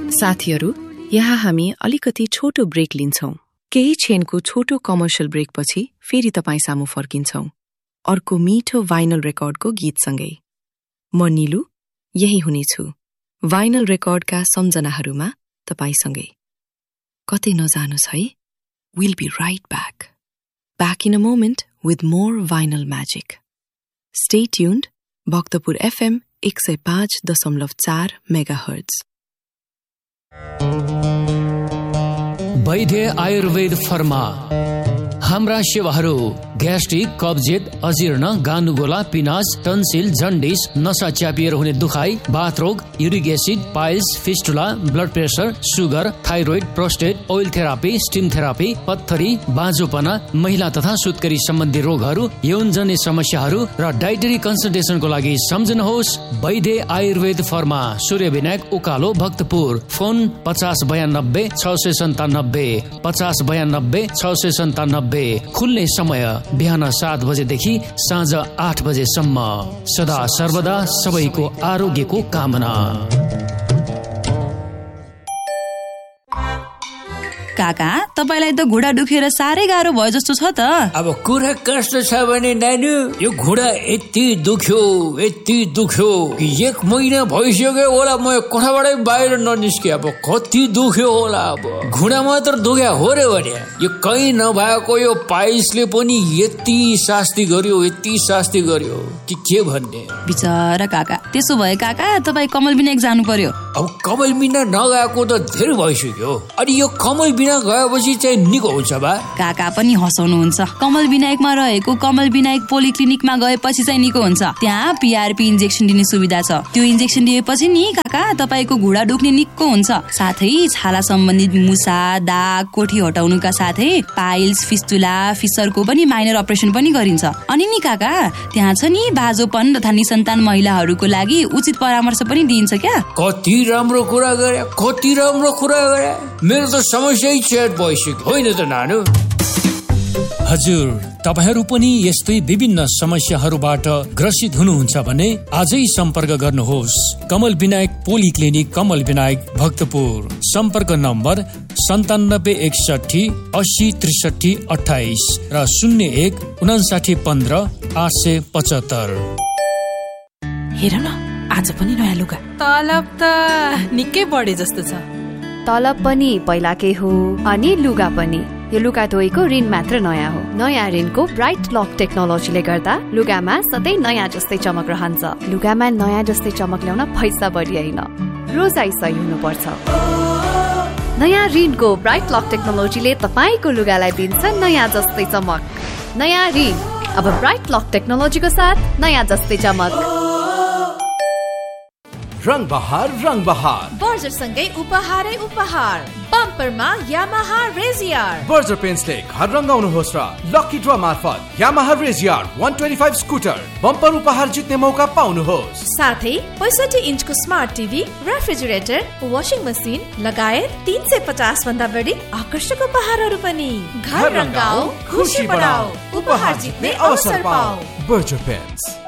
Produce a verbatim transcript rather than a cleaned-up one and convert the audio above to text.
साथीहरू, यहाँ हामी अलिकति छोटो ब्रेक लिन्छौं। केही क्षणको छोटो कमर्सियल ब्रेकपछि फेरि तपाईँ सामु फर्किन्छौं अर्को मिठो भाइनल रेकर्डको गीतसँगै। म निलु यही हुनेछु भाइनल रेकर्डका सम्झनाहरूमा तपाईसँगै। कतै नजानुस् है। We'll be right back. Back in a moment with more vinyl magic. Stay tuned. Bhaktapur FM एक सय पाँच दशमलव चार मेगाहर्ट्ज। वैद्य आयुर्वेद फर्मा हाम्रा सेवाहरू ग्यास्ट्रिक, कब्जियत, अजीर्ण, गानुगोला, पिनास, टन्सिल, जन्डिस, नसा च्यापिएर हुने दुखाइ, बाथरोग, uric acid, piles, fistula, blood pressure, sugar, thyroid, prostate, oil therapy, steam therapy, पत्थरी, बाँझोपना, महिला तथा सुत्केरी सम्बन्धी रोगहरू, यौनजन्य समस्याहरू र डाइटरी कन्सल्टेसनको लागि सम्झनुहोस् वैद्य आयुर्वेद फर्मा, सूर्य विनायक उकालो, भक्तपुर। फोन पचास बयानब्बे छ सय सन्तानब्बे पचास बयानब्बे छ सय सन्तानब्बे। खुल्ने समय बिहान सात बजेदेखि साँझ आठ बजेसम्म। सदा सर्वदा सबैको आरोग्यको कामना। काका, तपाईलाई त घुँडा दुखेर साह्रै गाह्रो भयो जस्तो छ त। अब कुरा कस्तो छ भने नानी, यो घुँडा यति दुख्यो यति दुख्यो कि एक महिना भइसक्यो होला म कोठाबाटै बाहिर ननिस्के। अब कति दुख्यो होला। अब घुँडा मात्र दुख्या हो रे भने यो कहीँ नभएको यो पाइल्सले पनि यति शास्ति गर्यो यति शास्ति गर्यो कि के भन्ने। बिचरा काका, त्यसो भए काका तपाईँ कमल विनायक जानु पर्यो। अब कमल बिना नगएको त धेरै भइसक्यो। अनि यो कमल बिना गएपछि चाहिँ निको हुन्छ बा। काका पनि हँसाउनुहुन्छ। कमल विनायकमा रहेको कमल विनायक पोलिक्लिनिकमा गएपछि चाहिँ निको हुन्छ। त्यहाँ पीआरपी इन्जेक्सन दिने सुविधा छ। त्यो इन्जेक्सन दिएपछि नि काका तपाईको घुँडा दुख्ने निको हुन्छ। साथै छाला सम्बन्धित मुसा, दाग, कोठी हटाउनुका साथै पाइल्स, फिस्टुला, फिसरको पनि माइनर अपरेसन पनि गरिन्छ। अनि नि काका त्यहाँ छ नि बाजोपन तथा निसन्तान महिलाहरूको लागि उचित परामर्श पनि दिइन्छ क्या। कति राम्रो कुरा गरे, कति राम्रो कुरा गरे। मेरो त समस्या सेट भइसक्यो होइन त नानु। हजुर, तपाईहरू पनि यस्तै विभिन्न समस्याहरूबाट ग्रसित हुनुहुन्छ भने आजै सम्पर्क गर्नुहोस् कमल विनायक पोलिक्लिनिक, कमल विनायक, भक्तपुर। सम्पर्क नम्बर सन्तानब्बे एकसठी अस्सी त्रिसठी अठाइस र शून्य एक उनासाठी पन्ध्र आठ सय पचहत्तर। हेर न, आज पनि नयाँ लुगा। तलब त निकै बढे जस्तो छ। तलब पनि पहिलाकै हो अनि लुगा पनि। यो लुगा धोएको ऋण मात्र नयाँ हो। नयाँ ऋणको ब्राइट लक टेक्नोलोजीले गर्दा लुगामा सधैँ नयाँ जस्तै चमक रहन्छ। लुगामा नयाँ जस्तै चमक ल्याउन पैसा बढी होइन, रोजाइ सही हुनुपर्छ। नयाँ ऋणको ब्राइट लक टेक्नोलोजीले तपाईको लुगालाई दिन्छ नयाँ जस्तै चमक। नयाँ ऋण अब ब्राइट लक टेक्नोलोजीको साथ नयाँ जस्तै चमक। रंग बहार रंग बहार बर्जर सँगै उपहारै उपहार। बम्परमा यामाहा रेजियर। बर्जर पेन्ट्सले घर रंगाउनुहोस् र लकी ड्र मार्फत यामाहा रेजियर एक सय पच्चीस स्कुटर बम्पर उपहार जित्ने मौका पाउनुहोस्। साथै पैंसठी इन्चको smart TV, refrigerator, washing machine लगायत तीन सय पचास भन्दा बढी आकर्षक उपहारहरू पनि। घर रंगाऊ, खुशी बढाऊ, उपहार जित्ने अवसर पाऊ। Berger paints.